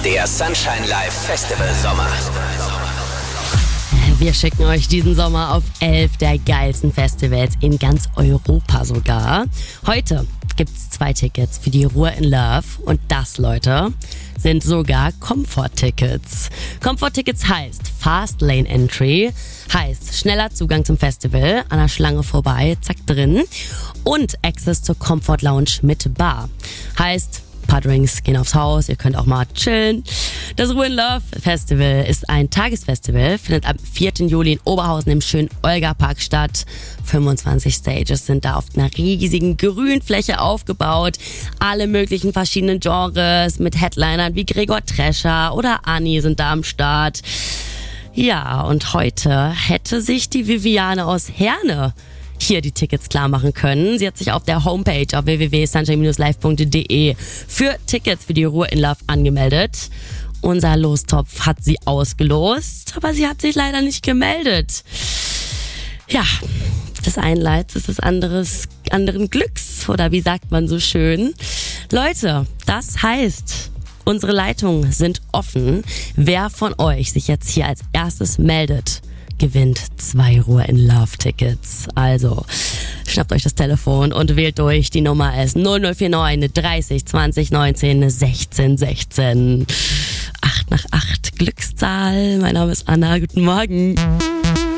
Der Sunshine Live Festival Sommer. Wir schicken euch diesen Sommer auf 11 der geilsten Festivals in ganz Europa sogar. Heute gibt's 2 Tickets für die Ruhr in Love und das, Leute, sind sogar Comfort-Tickets. Comfort-Tickets heißt Fast Lane Entry, heißt schneller Zugang zum Festival, an der Schlange vorbei, zack drin und Access zur Comfort Lounge mit Bar. Heißt, ein paar Drinks gehen aufs Haus, ihr könnt auch mal chillen. Das Ruhr in Love Festival ist ein Tagesfestival, findet am 4. Juli in Oberhausen im schönen Olga-Park statt. 25 Stages sind da auf einer riesigen Grünfläche aufgebaut. Alle möglichen verschiedenen Genres mit Headlinern wie Gregor Trescher oder Anni sind da am Start. Ja, und heute hätte sich die Viviane aus Herne hier die Tickets klar machen können. Sie hat sich auf der Homepage auf www.sunshine-live.de für Tickets für die Ruhr in Love angemeldet. Unser Lostopf hat sie ausgelost, aber sie hat sich leider nicht gemeldet. Ja, des einen Leids ist des anderen Glücks, oder wie sagt man so schön. Leute, das heißt, unsere Leitungen sind offen. Wer von euch sich jetzt hier als erstes meldet, gewinnt 2 Ruhr in Love Tickets. Also schnappt euch das Telefon und wählt durch. Die Nummer ist 0049 30 20 19 16 16. 8 nach 8 Glückszahl. Mein Name ist Anna. Guten Morgen.